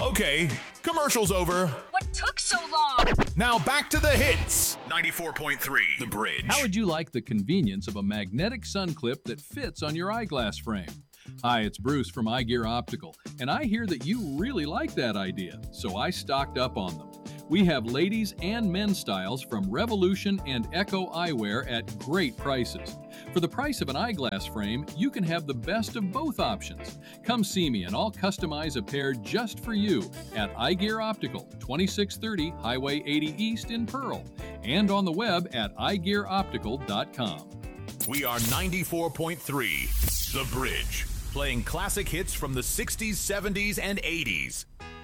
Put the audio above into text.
Okay, commercial's over. What took so long? Now back to the hits. 94.3 The Bridge. How would you like the convenience of a magnetic sun clip that fits on your eyeglass frame? Hi, it's Bruce from iGear Optical, and I hear that you really like that idea, so I stocked up on them. We have ladies and men's styles from Revolution and Echo Eyewear at great prices. For the price of an eyeglass frame, you can have the best of both options. Come see me and I'll customize a pair just for you at iGear Optical, 2630 Highway 80 East in Pearl, and on the web at iGearOptical.com. We are 94.3 The Bridge, playing classic hits from the 60s, 70s, and 80s.